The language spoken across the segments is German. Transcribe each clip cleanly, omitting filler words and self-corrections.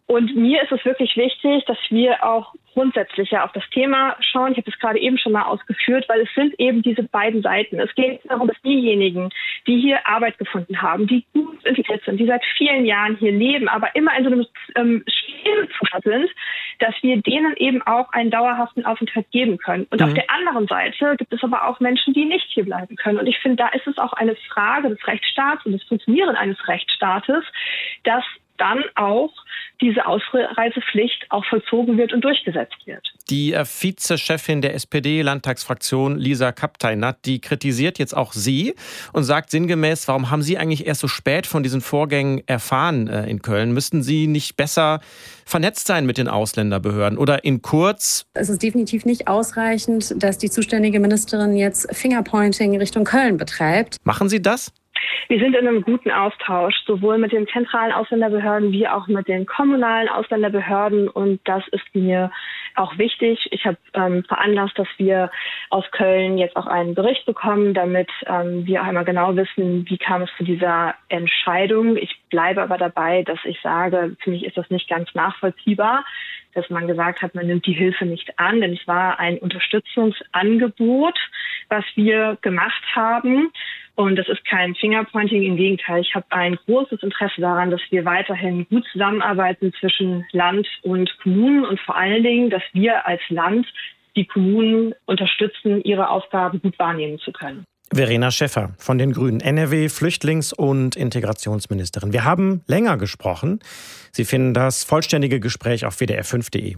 Und mir ist es wirklich wichtig, dass wir auch grundsätzlicher auf das Thema schauen. Ich habe es gerade eben schon mal ausgeführt, weil es sind eben diese beiden Seiten. Es geht darum, dass diejenigen, die hier Arbeit gefunden haben, die gut integriert sind, die seit vielen Jahren hier leben, aber immer in so einem schwierigen Zustand sind, dass wir denen eben auch einen dauerhaften Aufenthalt geben können. Und auf der anderen Seite gibt es aber auch Menschen, die nicht hier bleiben können. Und ich finde, da ist es auch eine Frage des Rechtsstaats und des Funktionieren eines Rechtsstaates, dass dann auch diese Ausreisepflicht auch vollzogen wird und durchgesetzt wird. Die Vizechefin der SPD-Landtagsfraktion, Lisa Kapteinath, die kritisiert jetzt auch Sie und sagt sinngemäß, warum haben Sie eigentlich erst so spät von diesen Vorgängen erfahren in Köln? Müssten Sie nicht besser vernetzt sein mit den Ausländerbehörden? Oder in kurz: Es ist definitiv nicht ausreichend, dass die zuständige Ministerin jetzt Fingerpointing Richtung Köln betreibt. Machen Sie das? Wir sind in einem guten Austausch, sowohl mit den zentralen Ausländerbehörden wie auch mit den kommunalen Ausländerbehörden. Und das ist mir auch wichtig. Ich habe veranlasst, dass wir aus Köln jetzt auch einen Bericht bekommen, damit wir auch einmal genau wissen, wie kam es zu dieser Entscheidung. Ich bleibe aber dabei, dass ich sage, für mich ist das nicht ganz nachvollziehbar, dass man gesagt hat, man nimmt die Hilfe nicht an, denn es war ein Unterstützungsangebot, was wir gemacht haben. Und das ist kein Fingerpointing, im Gegenteil. Ich habe ein großes Interesse daran, dass wir weiterhin gut zusammenarbeiten zwischen Land und Kommunen und vor allen Dingen, dass wir als Land die Kommunen unterstützen, ihre Aufgaben gut wahrnehmen zu können. Verena Schäffer von den Grünen, NRW-Flüchtlings- und Integrationsministerin. Wir haben länger gesprochen. Sie finden das vollständige Gespräch auf wdr5.de.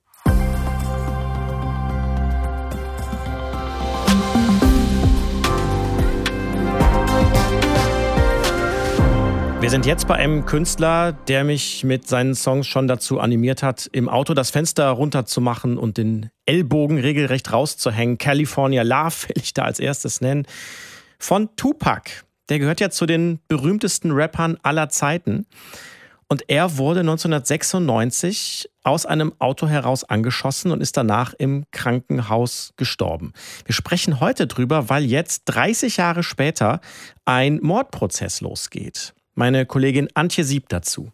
Wir sind jetzt bei einem Künstler, der mich mit seinen Songs schon dazu animiert hat, im Auto das Fenster runterzumachen und den Ellbogen regelrecht rauszuhängen. California Love will ich da als erstes nennen. Von Tupac. Der gehört ja zu den berühmtesten Rappern aller Zeiten. Und er wurde 1996 aus einem Auto heraus angeschossen und ist danach im Krankenhaus gestorben. Wir sprechen heute drüber, weil jetzt 30 Jahre später ein Mordprozess losgeht. Meine Kollegin Antje Sieb dazu.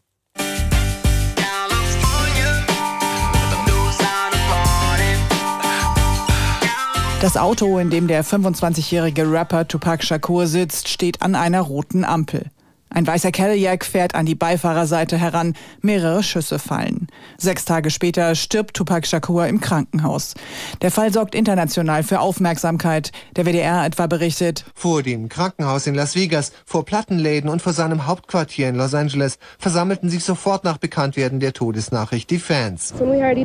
Das Auto, in dem der 25-jährige Rapper Tupac Shakur sitzt, steht an einer roten Ampel. Ein weißer Cadillac fährt an die Beifahrerseite heran, mehrere Schüsse fallen. 6 Tage später stirbt Tupac Shakur im Krankenhaus. Der Fall sorgt international für Aufmerksamkeit. Der WDR etwa berichtet: Vor dem Krankenhaus in Las Vegas, vor Plattenläden und vor seinem Hauptquartier in Los Angeles versammelten sich sofort nach Bekanntwerden der Todesnachricht die Fans.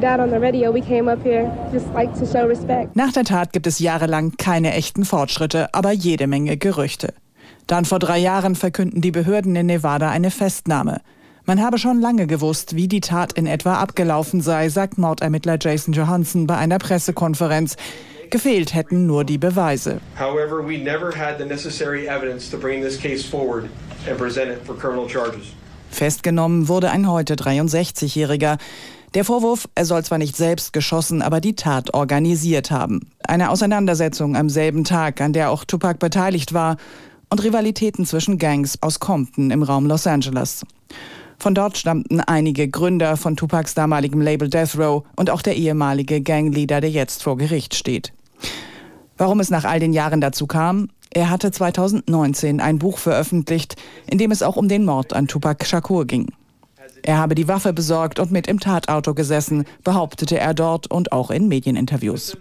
Nach der Tat gibt es jahrelang keine echten Fortschritte, aber jede Menge Gerüchte. Dann vor 3 Jahren verkünden die Behörden in Nevada eine Festnahme. Man habe schon lange gewusst, wie die Tat in etwa abgelaufen sei, sagt Mordermittler Jason Johansson bei einer Pressekonferenz. Gefehlt hätten nur die Beweise. However, we never had the necessary evidence to bring this case forward and present it for criminal charges. Festgenommen wurde ein heute 63-Jähriger. Der Vorwurf, er soll zwar nicht selbst geschossen, aber die Tat organisiert haben. Eine Auseinandersetzung am selben Tag, an der auch Tupac beteiligt war, und Rivalitäten zwischen Gangs aus Compton im Raum Los Angeles. Von dort stammten einige Gründer von Tupacs damaligem Label Death Row und auch der ehemalige Gangleader, der jetzt vor Gericht steht. Warum es nach all den Jahren dazu kam? Er hatte 2019 ein Buch veröffentlicht, in dem es auch um den Mord an Tupac Shakur ging. Er habe die Waffe besorgt und mit im Tatauto gesessen, behauptete er dort und auch in Medieninterviews.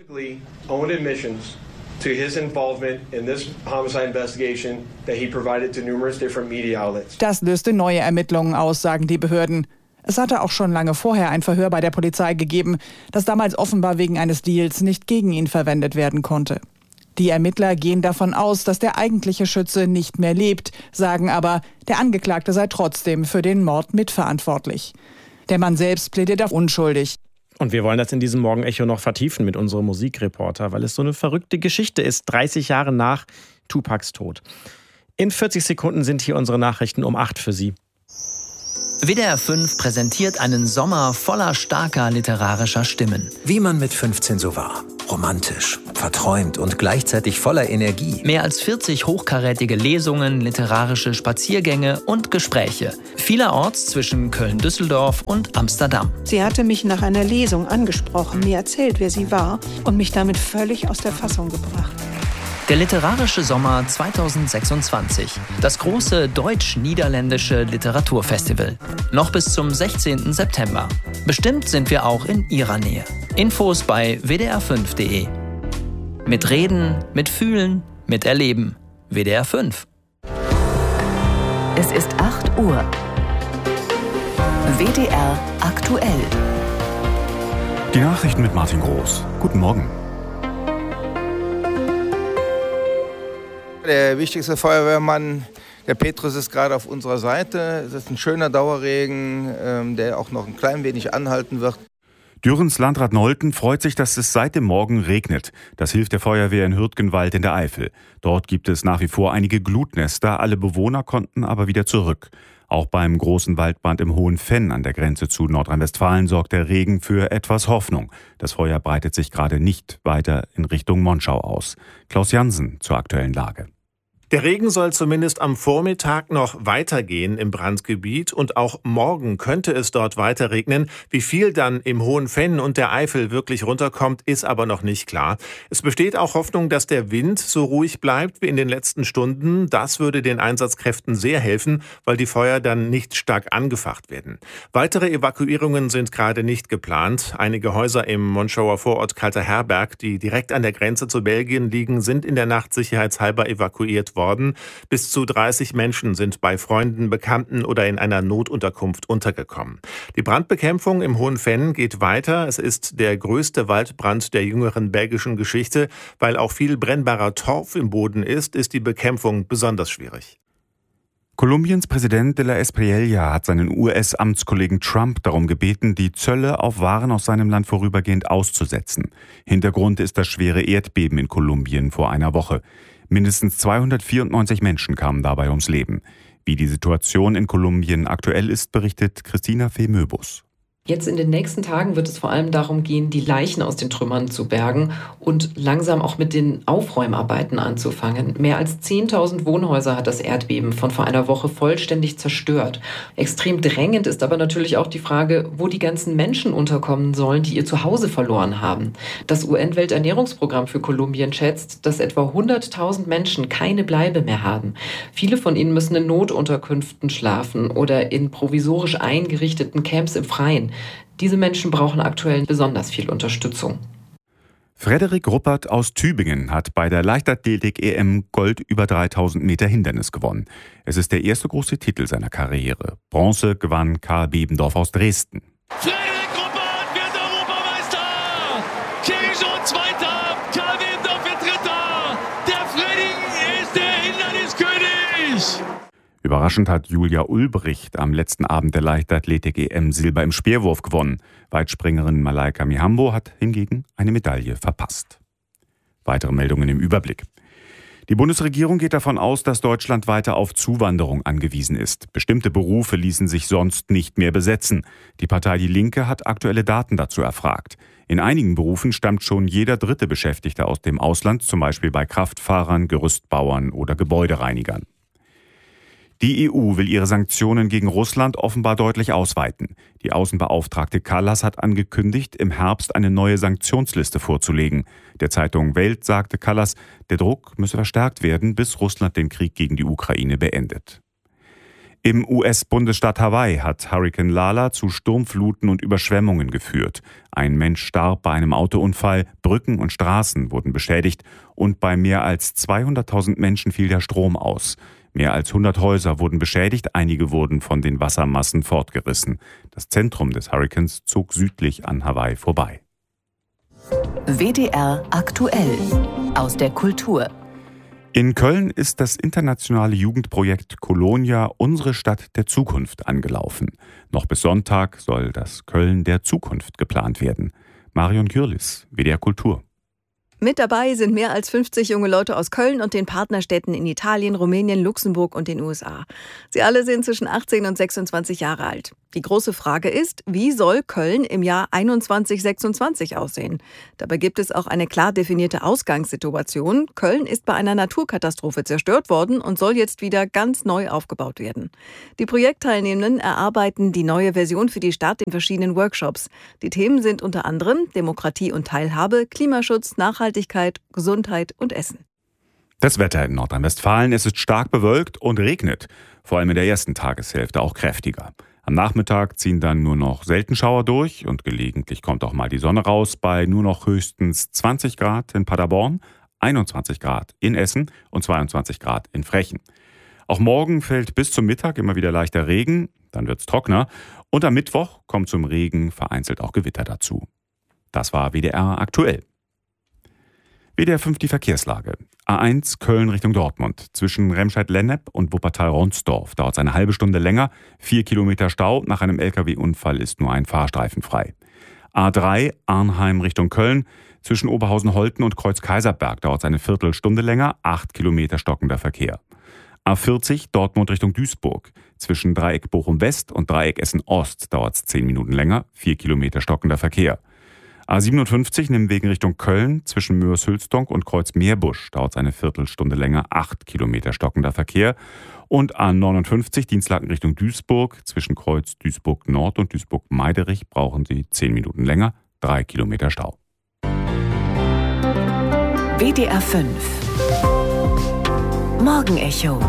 To his involvement in this homicide investigation that he provided to numerous different media outlets. Das löste neue Ermittlungen aus, sagen die Behörden. Es hatte auch schon lange vorher ein Verhör bei der Polizei gegeben, das damals offenbar wegen eines Deals nicht gegen ihn verwendet werden konnte. Die Ermittler gehen davon aus, dass der eigentliche Schütze nicht mehr lebt, sagen aber, der Angeklagte sei trotzdem für den Mord mitverantwortlich. Der Mann selbst plädiert auf unschuldig. Und wir wollen das in diesem Morgenecho noch vertiefen mit unserem Musikreporter, weil es so eine verrückte Geschichte ist, 30 Jahre nach Tupacs Tod. In 40 Sekunden sind hier unsere Nachrichten um 8 für Sie. WDR 5 präsentiert einen Sommer voller starker literarischer Stimmen. Wie man mit 15 so war. Romantisch, verträumt und gleichzeitig voller Energie. Mehr als 40 hochkarätige Lesungen, literarische Spaziergänge und Gespräche. Vielerorts zwischen Köln-Düsseldorf und Amsterdam. Sie hatte mich nach einer Lesung angesprochen, mir erzählt, wer sie war und mich damit völlig aus der Fassung gebracht. Der literarische Sommer 2026. Das große deutsch-niederländische Literaturfestival. Noch bis zum 16. September. Bestimmt sind wir auch in Ihrer Nähe. Infos bei wdr5.de. Mit Reden, mit Fühlen, mit Erleben. WDR 5. Es ist 8 Uhr. WDR aktuell. Die Nachrichten mit Martin Groß. Guten Morgen. Der wichtigste Feuerwehrmann, der Petrus, ist gerade auf unserer Seite. Es ist ein schöner Dauerregen, der auch noch ein klein wenig anhalten wird. Dürrens Landrat Nolten freut sich, dass es seit dem Morgen regnet. Das hilft der Feuerwehr in Hürtgenwald in der Eifel. Dort gibt es nach wie vor einige Glutnester. Alle Bewohner konnten aber wieder zurück. Auch beim großen Waldbrand im Hohen Venn an der Grenze zu Nordrhein-Westfalen sorgt der Regen für etwas Hoffnung. Das Feuer breitet sich gerade nicht weiter in Richtung Monschau aus. Klaus Jansen zur aktuellen Lage. Der Regen soll zumindest am Vormittag noch weitergehen im Brandgebiet und auch morgen könnte es dort weiter regnen. Wie viel dann im Hohen Venn und der Eifel wirklich runterkommt, ist aber noch nicht klar. Es besteht auch Hoffnung, dass der Wind so ruhig bleibt wie in den letzten Stunden. Das würde den Einsatzkräften sehr helfen, weil die Feuer dann nicht stark angefacht werden. Weitere Evakuierungen sind gerade nicht geplant. Einige Häuser im Monschauer Vorort Kalter Herberg, die direkt an der Grenze zu Belgien liegen, sind in der Nacht sicherheitshalber evakuiert worden. Bis zu 30 Menschen sind bei Freunden, Bekannten oder in einer Notunterkunft untergekommen. Die Brandbekämpfung im Hohen Venn geht weiter. Es ist der größte Waldbrand der jüngeren belgischen Geschichte. Weil auch viel brennbarer Torf im Boden ist die Bekämpfung besonders schwierig. Kolumbiens Präsident de la Espriella hat seinen US-Amtskollegen Trump darum gebeten, die Zölle auf Waren aus seinem Land vorübergehend auszusetzen. Hintergrund ist das schwere Erdbeben in Kolumbien vor einer Woche. Mindestens 294 Menschen kamen dabei ums Leben. Wie die Situation in Kolumbien aktuell ist, berichtet Christina Fee-Möbus. Jetzt in den nächsten Tagen wird es vor allem darum gehen, die Leichen aus den Trümmern zu bergen und langsam auch mit den Aufräumarbeiten anzufangen. Mehr als 10.000 Wohnhäuser hat das Erdbeben von vor einer Woche vollständig zerstört. Extrem drängend ist aber natürlich auch die Frage, wo die ganzen Menschen unterkommen sollen, die ihr Zuhause verloren haben. Das UN-Welternährungsprogramm für Kolumbien schätzt, dass etwa 100.000 Menschen keine Bleibe mehr haben. Viele von ihnen müssen in Notunterkünften schlafen oder in provisorisch eingerichteten Camps im Freien. Diese Menschen brauchen aktuell besonders viel Unterstützung. Frederik Ruppert aus Tübingen hat bei der Leichtathletik-EM Gold über 3000 Meter Hindernis gewonnen. Es ist der erste große Titel seiner Karriere. Bronze gewann Karl Bebendorf aus Dresden. Frederik Ruppert wird Europameister! Kirichon Zweiter, Karl Bebendorf wird Dritter! Der Freddy ist der Hinderniskönig! Überraschend hat Julia Ulbricht am letzten Abend der Leichtathletik-EM Silber im Speerwurf gewonnen. Weitspringerin Malaika Mihambo hat hingegen eine Medaille verpasst. Weitere Meldungen im Überblick. Die Bundesregierung geht davon aus, dass Deutschland weiter auf Zuwanderung angewiesen ist. Bestimmte Berufe ließen sich sonst nicht mehr besetzen. Die Partei Die Linke hat aktuelle Daten dazu erfragt. In einigen Berufen stammt schon jeder dritte Beschäftigte aus dem Ausland, zum Beispiel bei Kraftfahrern, Gerüstbauern oder Gebäudereinigern. Die EU will ihre Sanktionen gegen Russland offenbar deutlich ausweiten. Die Außenbeauftragte Kallas hat angekündigt, im Herbst eine neue Sanktionsliste vorzulegen. Der Zeitung Welt sagte Kallas, der Druck müsse verstärkt werden, bis Russland den Krieg gegen die Ukraine beendet. Im US-Bundesstaat Hawaii hat Hurrikan Lala zu Sturmfluten und Überschwemmungen geführt. Ein Mensch starb bei einem Autounfall, Brücken und Straßen wurden beschädigt und bei mehr als 200.000 Menschen fiel der Strom aus. Mehr als 100 Häuser wurden beschädigt, einige wurden von den Wassermassen fortgerissen. Das Zentrum des Hurrikans zog südlich an Hawaii vorbei. WDR aktuell aus der Kultur. In Köln ist das internationale Jugendprojekt Kolonia Unsere Stadt der Zukunft angelaufen. Noch bis Sonntag soll das Köln der Zukunft geplant werden. Marion Kürlis, WDR Kultur. Mit dabei sind mehr als 50 junge Leute aus Köln und den Partnerstädten in Italien, Rumänien, Luxemburg und den USA. Sie alle sind zwischen 18 und 26 Jahre alt. Die große Frage ist, wie soll Köln im Jahr 21-26 aussehen? Dabei gibt es auch eine klar definierte Ausgangssituation. Köln ist bei einer Naturkatastrophe zerstört worden und soll jetzt wieder ganz neu aufgebaut werden. Die Projektteilnehmenden erarbeiten die neue Version für die Stadt in verschiedenen Workshops. Die Themen sind unter anderem Demokratie und Teilhabe, Klimaschutz, Nachhaltigkeit, Gesundheit und Essen. Das Wetter in Nordrhein-Westfalen, es ist stark bewölkt und regnet. Vor allem in der ersten Tageshälfte auch kräftiger. Am Nachmittag ziehen dann nur noch selten Schauer durch und gelegentlich kommt auch mal die Sonne raus bei nur noch höchstens 20 Grad in Paderborn, 21 Grad in Essen und 22 Grad in Frechen. Auch morgen fällt bis zum Mittag immer wieder leichter Regen, dann wird's trockener und am Mittwoch kommt zum Regen vereinzelt auch Gewitter dazu. Das war WDR aktuell. WDR 5 die Verkehrslage. A1 Köln Richtung Dortmund. Zwischen Remscheid-Lennep und Wuppertal-Ronsdorf dauert es eine halbe Stunde länger. 4 Kilometer Stau. Nach einem LKW-Unfall ist nur ein Fahrstreifen frei. A3 Arnheim Richtung Köln. Zwischen Oberhausen-Holten und Kreuz-Kaiserberg dauert es eine Viertelstunde länger. 8 Kilometer stockender Verkehr. A40 Dortmund Richtung Duisburg. Zwischen Dreieck Bochum-West und Dreieck Essen-Ost dauert es 10 Minuten länger. 4 Kilometer stockender Verkehr. A57 Nimwegen Richtung Köln, zwischen Mörs-Hülsdonk und Kreuz-Meerbusch dauert es eine Viertelstunde länger, 8 Kilometer stockender Verkehr. Und A59 Dienstlaken Richtung Duisburg, zwischen Kreuz Duisburg-Nord und Duisburg-Meiderich brauchen Sie 10 Minuten länger, 3 Kilometer Stau. WDR 5 Morgenecho.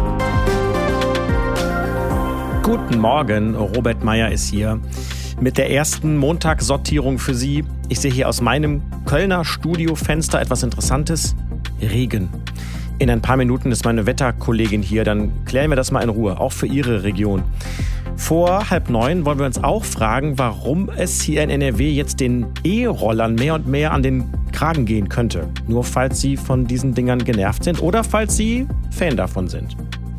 Guten Morgen, Robert Meyer ist hier mit der ersten Montagssortierung für Sie. Ich sehe hier aus meinem Kölner Studiofenster etwas Interessantes. Regen. In ein paar Minuten ist meine Wetterkollegin hier, dann klären wir das mal in Ruhe, auch für Ihre Region. Vor 8:30 wollen wir uns auch fragen, warum es hier in NRW jetzt den E-Rollern mehr und mehr an den Kragen gehen könnte. Nur falls Sie von diesen Dingern genervt sind oder falls Sie Fan davon sind.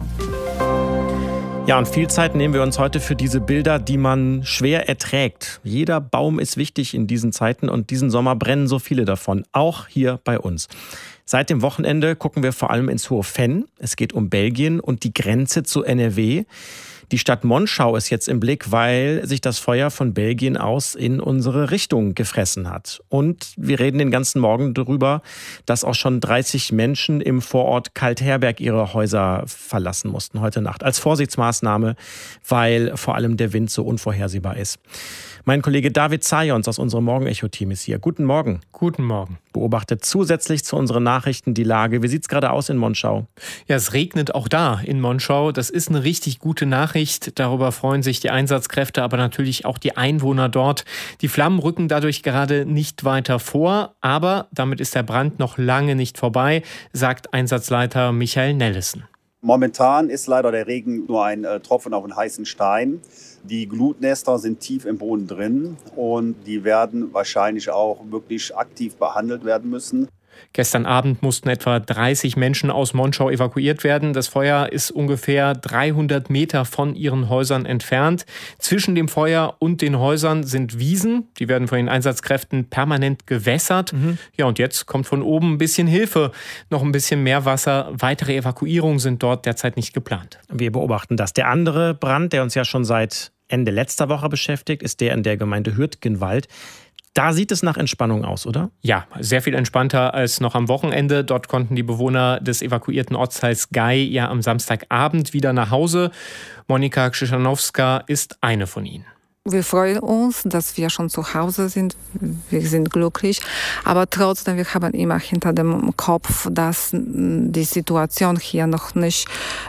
Ja, und viel Zeit nehmen wir uns heute für diese Bilder, die man schwer erträgt. Jeder Baum ist wichtig in diesen Zeiten und diesen Sommer brennen so viele davon, auch hier bei uns. Seit dem Wochenende gucken wir vor allem ins Hohe Venn. Es geht um Belgien und die Grenze zu NRW. Die Stadt Monschau ist jetzt im Blick, weil sich das Feuer von Belgien aus in unsere Richtung gefressen hat. Und wir reden den ganzen Morgen darüber, dass auch schon 30 Menschen im Vorort Kaltherberg ihre Häuser verlassen mussten heute Nacht. Als Vorsichtsmaßnahme, weil vor allem der Wind so unvorhersehbar ist. Mein Kollege David Zajons aus unserem Morgenecho-Team ist hier. Guten Morgen. Guten Morgen. Beobachtet zusätzlich zu unseren Nachrichten die Lage. Wie sieht es gerade aus in Monschau? Ja, es regnet auch da in Monschau. Das ist eine richtig gute Nachricht. Darüber freuen sich die Einsatzkräfte, aber natürlich auch die Einwohner dort. Die Flammen rücken dadurch gerade nicht weiter vor, aber damit ist der Brand noch lange nicht vorbei, sagt Einsatzleiter Michael Nellesen. Momentan ist leider der Regen nur ein Tropfen auf einen heißen Stein. Die Glutnester sind tief im Boden drin und die werden wahrscheinlich auch wirklich aktiv behandelt werden müssen. Gestern Abend mussten etwa 30 Menschen aus Monschau evakuiert werden. Das Feuer ist ungefähr 300 Meter von ihren Häusern entfernt. Zwischen dem Feuer und den Häusern sind Wiesen. Die werden von den Einsatzkräften permanent gewässert. Ja, und jetzt kommt von oben ein bisschen Hilfe. Noch ein bisschen mehr Wasser. Weitere Evakuierungen sind dort derzeit nicht geplant. Wir beobachten das. Der andere Brand, der uns ja schon seit Ende letzter Woche beschäftigt, ist der in der Gemeinde Hürtgenwald. Da sieht es nach Entspannung aus, oder? Ja, sehr viel entspannter als noch am Wochenende. Dort konnten die Bewohner des evakuierten Ortsteils Gei ja am Samstagabend wieder nach Hause. Monika Krzyszanowska ist eine von ihnen. Wir freuen uns, dass wir schon zu Hause sind. Wir sind glücklich. Aber trotzdem, wir haben immer hinter dem Kopf, dass die Situation hier noch nicht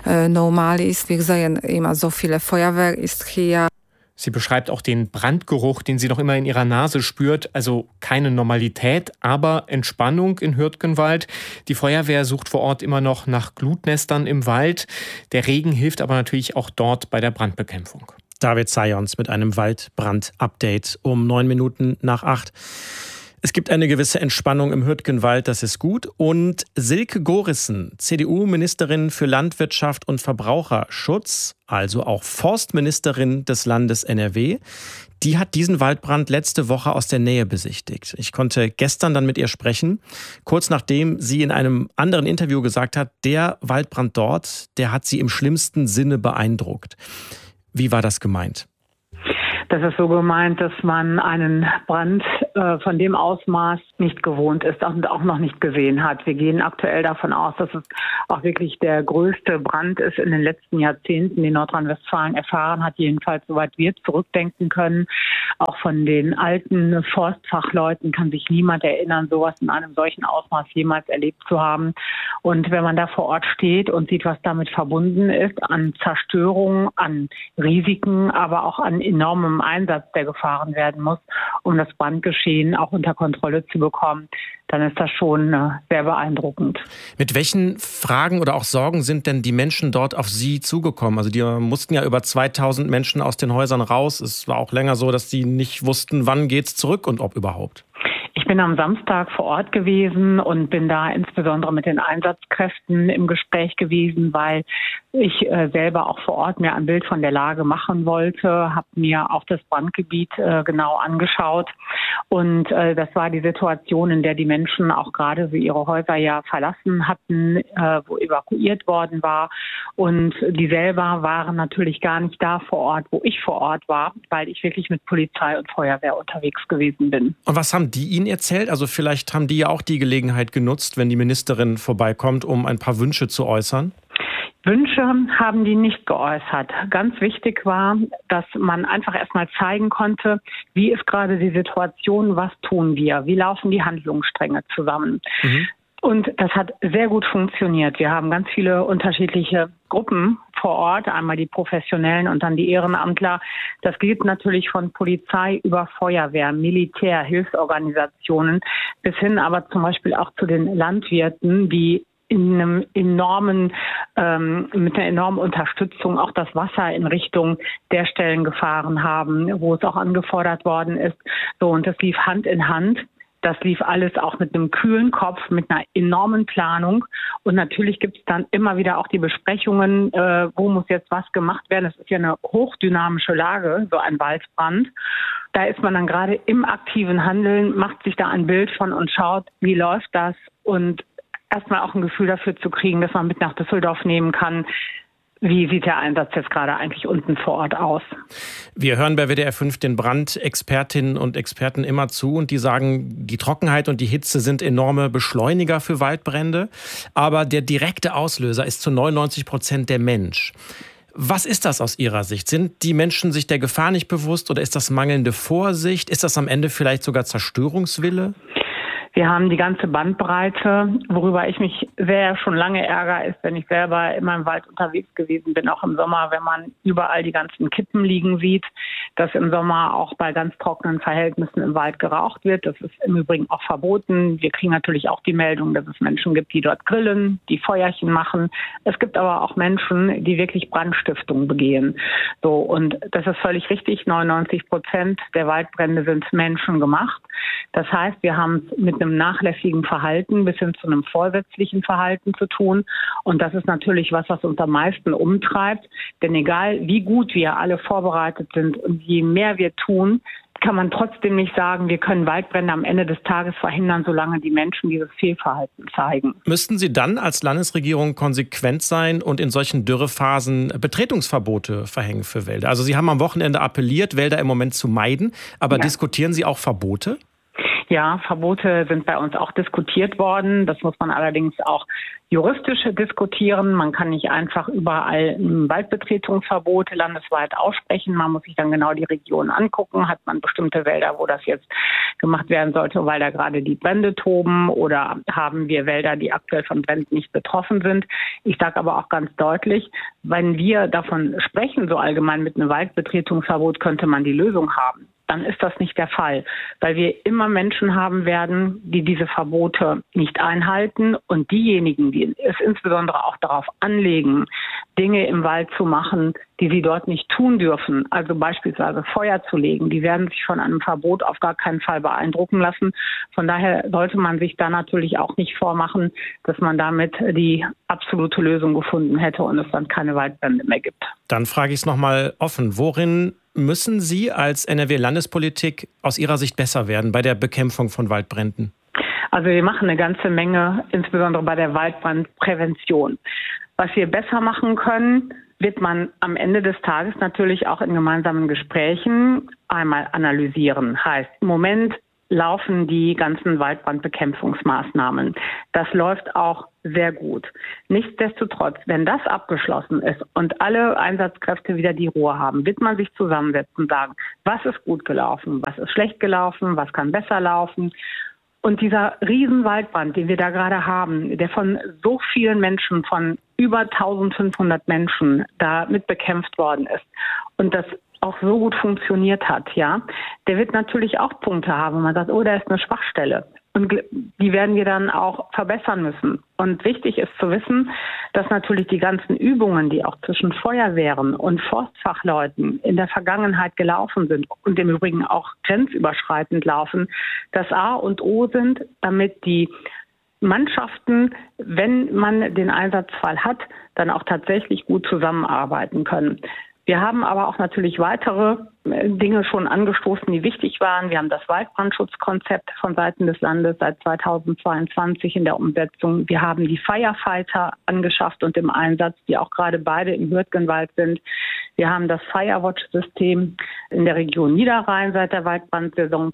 normal ist. Wir sehen immer, so viele Feuerwehr ist hier. Sie beschreibt auch den Brandgeruch, den sie noch immer in ihrer Nase spürt. Also keine Normalität, aber Entspannung in Hürtgenwald. Die Feuerwehr sucht vor Ort immer noch nach Glutnestern im Wald. Der Regen hilft aber natürlich auch dort bei der Brandbekämpfung. David Zajons mit einem Waldbrand-Update um 9 Minuten nach 8. Es gibt eine gewisse Entspannung im Hürtgenwald, das ist gut. Und Silke Gorissen, CDU-Ministerin für Landwirtschaft und Verbraucherschutz, also auch Forstministerin des Landes NRW, die hat diesen Waldbrand letzte Woche aus der Nähe besichtigt. Ich konnte gestern dann mit ihr sprechen, kurz nachdem sie in einem anderen Interview gesagt hat, der Waldbrand dort, der hat sie im schlimmsten Sinne beeindruckt. Wie war das gemeint? Das ist so gemeint, dass man einen Brand von dem Ausmaß nicht gewohnt ist und auch noch nicht gesehen hat. Wir gehen aktuell davon aus, dass es auch wirklich der größte Brand ist in den letzten Jahrzehnten, den Nordrhein-Westfalen erfahren hat, jedenfalls soweit wir zurückdenken können. Auch von den alten Forstfachleuten kann sich niemand erinnern, sowas in einem solchen Ausmaß jemals erlebt zu haben. Und wenn man da vor Ort steht und sieht, was damit verbunden ist, an Zerstörung, an Risiken, aber auch an enormem Einsatz, der gefahren werden muss, um das Brandgeschehen auch unter Kontrolle zu bekommen, dann ist das schon sehr beeindruckend. Mit welchen Fragen oder auch Sorgen sind denn die Menschen dort auf Sie zugekommen? Also die mussten ja über 2000 Menschen aus den Häusern raus. Es war auch länger so, dass die nicht wussten, wann geht's zurück und ob überhaupt. Ich bin am Samstag vor Ort gewesen und bin da insbesondere mit den Einsatzkräften im Gespräch gewesen, weil ich selber auch vor Ort mir ein Bild von der Lage machen wollte, habe mir auch das Brandgebiet genau angeschaut. Und das war die Situation, in der die Menschen auch gerade so ihre Häuser ja verlassen hatten, wo evakuiert worden war. Und die selber waren natürlich gar nicht da vor Ort, wo ich vor Ort war, weil ich wirklich mit Polizei und Feuerwehr unterwegs gewesen bin. Und was haben die Ihnen erzählt? Also vielleicht haben die ja auch die Gelegenheit genutzt, wenn die Ministerin vorbeikommt, um ein paar Wünsche zu äußern. Wünsche haben die nicht geäußert. Ganz wichtig war, dass man einfach erstmal zeigen konnte, wie ist gerade die Situation, was tun wir, wie laufen die Handlungsstränge zusammen. Und das hat sehr gut funktioniert. Wir haben ganz viele unterschiedliche Gruppen vor Ort, einmal die Professionellen und dann die Ehrenamtler. Das geht natürlich von Polizei über Feuerwehr, Militär, Hilfsorganisationen bis hin aber zum Beispiel auch zu den Landwirten, die mit einer enormen Unterstützung auch das Wasser in Richtung der Stellen gefahren haben, wo es auch angefordert worden ist. So, und das lief Hand in Hand. Das lief alles auch mit einem kühlen Kopf, mit einer enormen Planung. Und natürlich gibt es dann immer wieder auch die Besprechungen, wo muss jetzt was gemacht werden. Das ist ja eine hochdynamische Lage, so ein Waldbrand. Da ist man dann gerade im aktiven Handeln, macht sich da ein Bild von und schaut, wie läuft das, und erstmal auch ein Gefühl dafür zu kriegen, dass man mit nach Düsseldorf nehmen kann. Wie sieht der Einsatz jetzt gerade eigentlich unten vor Ort aus? Wir hören bei WDR 5 den Brandexpertinnen und Experten immer zu und die sagen, die Trockenheit und die Hitze sind enorme Beschleuniger für Waldbrände. Aber der direkte Auslöser ist zu 99% der Mensch. Was ist das aus Ihrer Sicht? Sind die Menschen sich der Gefahr nicht bewusst oder ist das mangelnde Vorsicht? Ist das am Ende vielleicht sogar Zerstörungswille? Wir haben die ganze Bandbreite. Worüber ich mich schon lange ärgere, ist, wenn ich selber immer im Wald unterwegs gewesen bin, auch im Sommer, wenn man überall die ganzen Kippen liegen sieht, dass im Sommer auch bei ganz trockenen Verhältnissen im Wald geraucht wird. Das ist im Übrigen auch verboten. Wir kriegen natürlich auch die Meldung, dass es Menschen gibt, die dort grillen, die Feuerchen machen. Es gibt aber auch Menschen, die wirklich Brandstiftung begehen. So, und das ist völlig richtig. 99% der Waldbrände sind menschengemacht. Das heißt, wir haben es mit einem nachlässigen Verhalten bis hin zu einem vorsätzlichen Verhalten zu tun. Und das ist natürlich was uns am meisten umtreibt. Denn egal, wie gut wir alle vorbereitet sind und je mehr wir tun, kann man trotzdem nicht sagen, wir können Waldbrände am Ende des Tages verhindern, solange die Menschen dieses Fehlverhalten zeigen. Müssten Sie dann als Landesregierung konsequent sein und in solchen Dürrephasen Betretungsverbote verhängen für Wälder? Also Sie haben am Wochenende appelliert, Wälder im Moment zu meiden, aber diskutieren Sie auch Verbote? Ja, Verbote sind bei uns auch diskutiert worden. Das muss man allerdings auch juristisch diskutieren. Man kann nicht einfach überall ein Waldbetretungsverbot landesweit aussprechen. Man muss sich dann genau die Region angucken. Hat man bestimmte Wälder, wo das jetzt gemacht werden sollte, weil da gerade die Brände toben, oder haben wir Wälder, die aktuell von Bränden nicht betroffen sind? Ich sage aber auch ganz deutlich, wenn wir davon sprechen, so allgemein mit einem Waldbetretungsverbot, könnte man die Lösung haben. dann ist das nicht der Fall, weil wir immer Menschen haben werden, die diese Verbote nicht einhalten und diejenigen, die es insbesondere auch darauf anlegen, Dinge im Wald zu machen, die sie dort nicht tun dürfen, also beispielsweise Feuer zu legen, die werden sich von einem Verbot auf gar keinen Fall beeindrucken lassen. Von daher sollte man sich da natürlich auch nicht vormachen, dass man damit die absolute Lösung gefunden hätte und es dann keine Waldbrände mehr gibt. Dann frage ich es nochmal offen. Worin müssen Sie als NRW-Landespolitik aus Ihrer Sicht besser werden bei der Bekämpfung von Waldbränden? Also wir machen eine ganze Menge, insbesondere bei der Waldbrandprävention. Was wir besser machen können, wird man am Ende des Tages natürlich auch in gemeinsamen Gesprächen einmal analysieren. Heißt, im Moment laufen die ganzen Waldbrandbekämpfungsmaßnahmen. Das läuft auch sehr gut. Nichtsdestotrotz, wenn das abgeschlossen ist und alle Einsatzkräfte wieder die Ruhe haben, wird man sich zusammensetzen und sagen, was ist gut gelaufen, was ist schlecht gelaufen, was kann besser laufen. Und dieser Riesenwaldbrand, den wir da gerade haben, der von so vielen Menschen, von über 1500 Menschen da mit bekämpft worden ist und das auch so gut funktioniert hat, ja, der wird natürlich auch Punkte haben, wo man sagt, oh, da ist eine Schwachstelle. Und die werden wir dann auch verbessern müssen. Und wichtig ist zu wissen, dass natürlich die ganzen Übungen, die auch zwischen Feuerwehren und Forstfachleuten in der Vergangenheit gelaufen sind und im Übrigen auch grenzüberschreitend laufen, das A und O sind, damit die Mannschaften, wenn man den Einsatzfall hat, dann auch tatsächlich gut zusammenarbeiten können. Wir haben aber auch natürlich weitere Dinge schon angestoßen, die wichtig waren. Wir haben das Waldbrandschutzkonzept von Seiten des Landes seit 2022 in der Umsetzung. Wir haben die Firefighter angeschafft und im Einsatz, die auch gerade beide im Hürtgenwald sind. Wir haben das Firewatch-System in der Region Niederrhein seit der Waldbrandsaison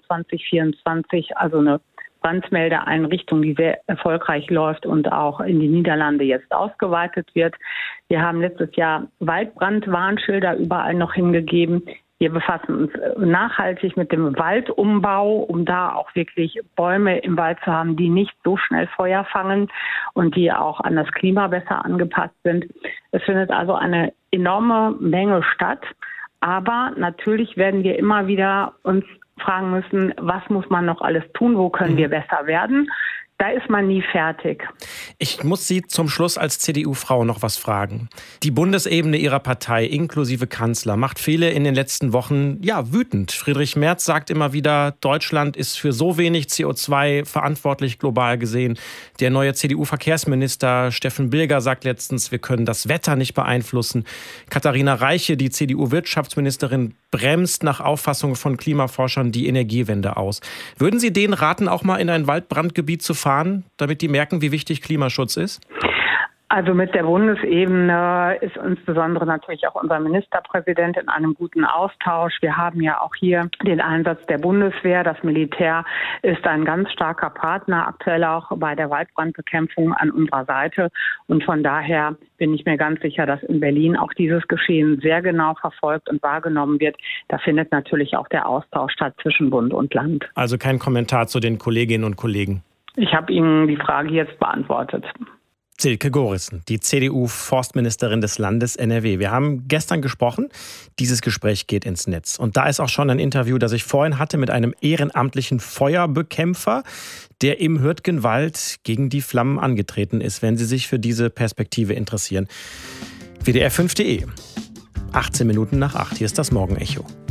2024, also eine Brandmeldeeinrichtung, die sehr erfolgreich läuft und auch in die Niederlande jetzt ausgeweitet wird. Wir haben letztes Jahr Waldbrandwarnschilder überall noch hingegeben. Wir befassen uns nachhaltig mit dem Waldumbau, um da auch wirklich Bäume im Wald zu haben, die nicht so schnell Feuer fangen und die auch an das Klima besser angepasst sind. Es findet also eine enorme Menge statt. Aber natürlich werden wir immer wieder uns fragen müssen, was muss man noch alles tun, wo können wir besser werden. Da ist man nie fertig. Ich muss Sie zum Schluss als CDU-Frau noch was fragen. Die Bundesebene Ihrer Partei, inklusive Kanzler, macht viele in den letzten Wochen wütend. Friedrich Merz sagt immer wieder, Deutschland ist für so wenig CO2 verantwortlich global gesehen. Der neue CDU-Verkehrsminister Steffen Bilger sagt letztens, wir können das Wetter nicht beeinflussen. Katharina Reiche, die CDU-Wirtschaftsministerin, bremst nach Auffassung von Klimaforschern die Energiewende aus. Würden Sie denen raten, auch mal in ein Waldbrandgebiet zu fahren, damit die merken, wie wichtig Klimaschutz ist? Also mit der Bundesebene ist insbesondere natürlich auch unser Ministerpräsident in einem guten Austausch. Wir haben ja auch hier den Einsatz der Bundeswehr. Das Militär ist ein ganz starker Partner, aktuell auch bei der Waldbrandbekämpfung an unserer Seite. Und von daher bin ich mir ganz sicher, dass in Berlin auch dieses Geschehen sehr genau verfolgt und wahrgenommen wird. Da findet natürlich auch der Austausch statt zwischen Bund und Land. Also kein Kommentar zu den Kolleginnen und Kollegen. Ich habe Ihnen die Frage jetzt beantwortet. Silke Gorissen, die CDU-Forstministerin des Landes NRW. Wir haben gestern gesprochen. Dieses Gespräch geht ins Netz. Und da ist auch schon ein Interview, das ich vorhin hatte mit einem ehrenamtlichen Feuerbekämpfer, der im Hürtgenwald gegen die Flammen angetreten ist, wenn Sie sich für diese Perspektive interessieren. WDR5.de. 18 Minuten nach 8. Hier ist das Morgenecho.